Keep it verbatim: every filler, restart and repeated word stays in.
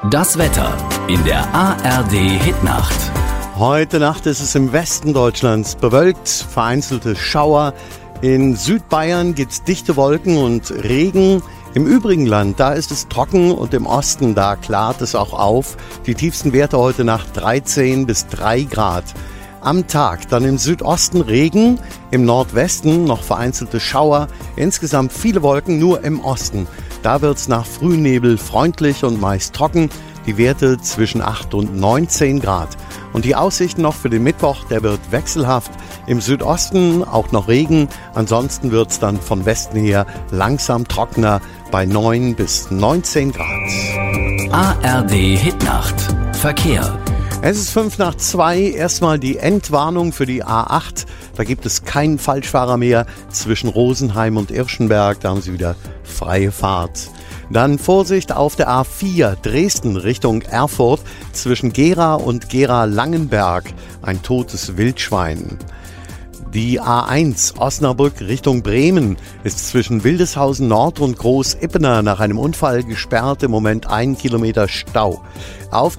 Das Wetter in der A R D-Hitnacht. Heute Nacht ist es im Westen Deutschlands bewölkt, vereinzelte Schauer. In Südbayern gibt es dichte Wolken und Regen. Im übrigen Land, da ist es trocken und im Osten, da klart es auch auf. Die tiefsten Werte heute Nacht dreizehn bis drei Grad. Am Tag dann im Südosten Regen, im Nordwesten noch vereinzelte Schauer, insgesamt viele Wolken nur im Osten. Da wird's nach Frühnebel freundlich und meist trocken, die Werte zwischen acht und neunzehn Grad. Und die Aussichten noch für den Mittwoch, der wird wechselhaft. Im Südosten auch noch Regen, ansonsten wird's dann von Westen her langsam trockener bei neun bis neunzehn Grad. A R D-Hitnacht. Verkehr. Es ist fünf nach zwei, erstmal die Endwarnung für die A acht. Da gibt es keinen Falschfahrer mehr zwischen Rosenheim und Irschenberg, da haben Sie wieder freie Fahrt. Dann Vorsicht auf der A vier, Dresden Richtung Erfurt, zwischen Gera und Gera-Langenberg, ein totes Wildschwein. Die A eins, Osnabrück Richtung Bremen, ist zwischen Wildeshausen Nord und Groß-Ippener nach einem Unfall gesperrt, im Moment ein Kilometer Stau. Auf